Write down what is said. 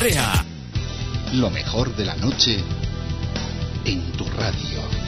Correa. Lo mejor de la noche en tu radio.